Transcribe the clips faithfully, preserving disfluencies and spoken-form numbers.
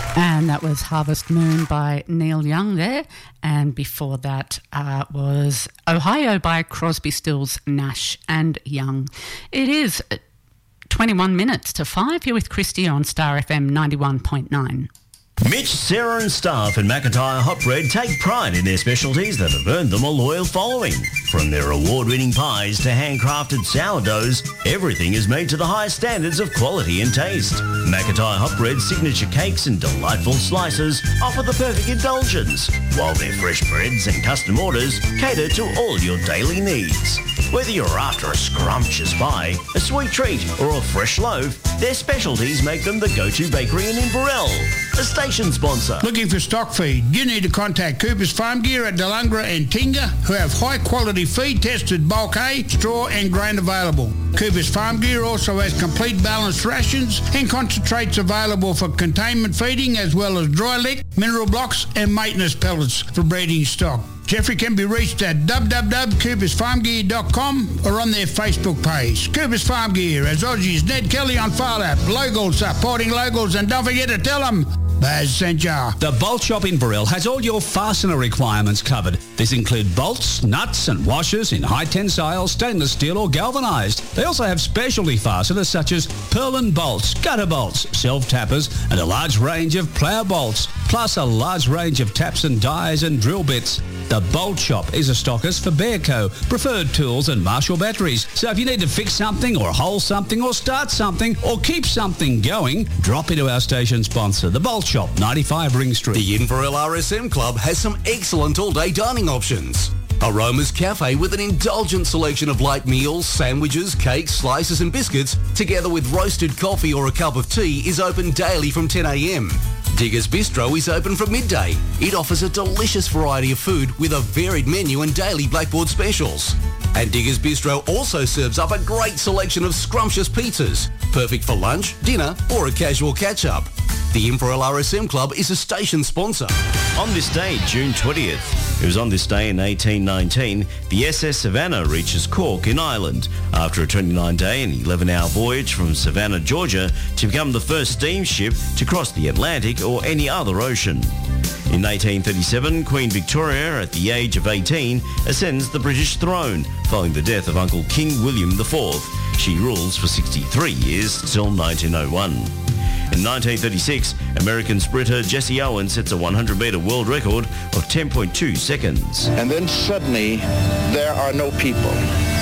And that was Harvest Moon by Neil Young there. And before that uh, was Ohio by Crosby, Stills, Nash and Young. It is twenty-one minutes to five here with Christy on Star F M ninety-one point nine. Mitch, Sarah and staff at McIntyre Hot Bread take pride in their specialties that have earned them a loyal following. From their award-winning pies to handcrafted sourdoughs, everything is made to the highest standards of quality and taste. McIntyre Hot Bread's signature cakes and delightful slices offer the perfect indulgence, while their fresh breads and custom orders cater to all your daily needs. Whether you're after a scrumptious pie, a sweet treat or a fresh loaf, their specialties make them the go-to bakery in Inverell, a station sponsor. Looking for stock feed? You need to contact Cooper's Farm Gear at Delungra and Tinga, who have high-quality feed tested bulk hay, straw and grain available. Cooper's Farm Gear also has complete balanced rations and concentrates available for containment feeding, as well as dry lick, mineral blocks and maintenance pellets for breeding stock. Jeffrey can be reached at w w w dot coopers farm gear dot com or on their Facebook page. Coopers Farm Gear has Aussie's Ned Kelly on File App, Locals, supporting locals, and don't forget to tell them Baz sent ya. The Bolt Shop in Burrell has all your fastener requirements covered. These include bolts, nuts and washers in high tensile, stainless steel or galvanised. They also have specialty fasteners such as purlin bolts, gutter bolts, self-tappers and a large range of plough bolts, plus a large range of taps and dies and drill bits. The Bolt Shop is a stockist for Bearco, Preferred Tools and Marshall Batteries. So if you need to fix something or hole something or start something or keep something going, drop into our station sponsor, the Bolt Shop, ninety-five Ring Street. The Inverell R S M Club has some excellent all-day dining options. Aroma's Cafe with an indulgent selection of light meals, sandwiches, cakes, slices and biscuits, together with roasted coffee or a cup of tea, is open daily from ten a m. Diggers Bistro is open from midday. It offers a delicious variety of food with a varied menu and daily Blackboard specials. And Diggers Bistro also serves up a great selection of scrumptious pizzas, perfect for lunch, dinner or a casual catch-up. The Inverell R S M Club is a station sponsor. On this day, June twentieth, it was on this day in eighteen nineteen, the S S Savannah reaches Cork in Ireland after a twenty-nine day and eleven hour voyage from Savannah, Georgia, to become the first steamship to cross the Atlantic or any other ocean. In eighteen thirty-seven, Queen Victoria, at the age of eighteen, ascends the British throne following the death of Uncle King William the Fourth. She rules for sixty-three years till nineteen oh one. In nineteen thirty-six, American sprinter Jesse Owens sets a one hundred metre world record of ten point two seconds. And then suddenly, there are no people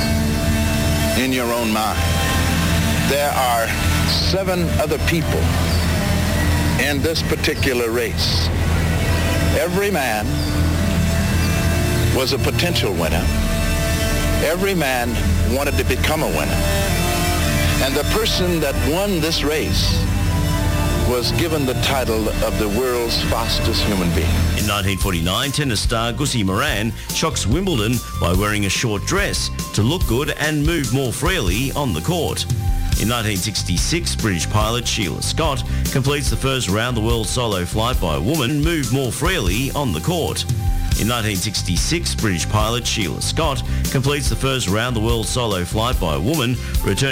in your own mind. There are seven other people in this particular race. Every man was a potential winner. Every man wanted to become a winner. And the person that won this race was given the title of the world's fastest human being. In nineteen forty-nine, tennis star Gussie Moran shocks Wimbledon by wearing a short dress to look good and move more freely on the court. In nineteen sixty-six, British pilot Sheila Scott completes the first round-the-world solo flight by a woman, move more freely on the court. In nineteen sixty-six, British pilot Sheila Scott completes the first round-the-world solo flight by a woman, returning